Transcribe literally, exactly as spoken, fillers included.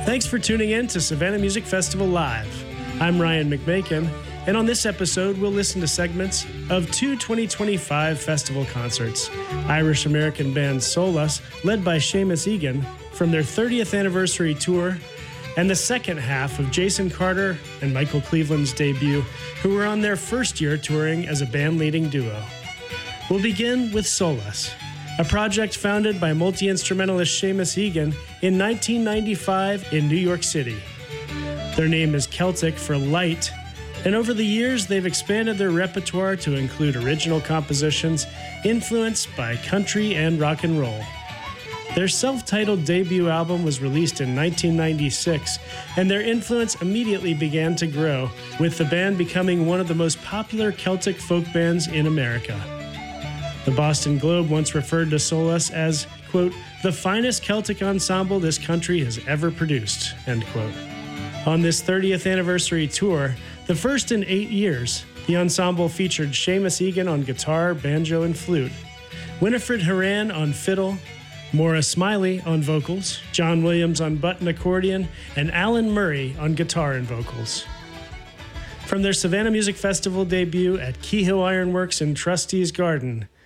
Thanks for tuning in to Savannah Music Festival Live. I'm Ryan McMakin, and on this episode, we'll listen to segments of two twenty twenty-five festival concerts. Irish-American band Solus, led by Seamus Egan, from their thirtieth anniversary tour, and the second half of Jason Carter and Michael Cleveland's debut, who were on their first year touring as a band-leading duo. We'll begin with Solus, a project founded by multi-instrumentalist Seamus Egan in nineteen ninety-five in New York City. Their name is Celtic for light, and over the years they've expanded their repertoire to include original compositions influenced by country and rock and roll. Their self-titled debut album was released in nineteen ninety-six, and their influence immediately began to grow, with the band becoming one of the most popular Celtic folk bands in America. The Boston Globe once referred to Solus as, quote, the finest Celtic ensemble this country has ever produced, end quote. On this thirtieth anniversary tour, the first in eight years, the ensemble featured Seamus Egan on guitar, banjo, and flute, Winifred Horan on fiddle, Maura Smiley on vocals, John Williams on button accordion, and Alan Murray on guitar and vocals. From their Savannah Music Festival debut at Kehoe Ironworks in Trustees Garden,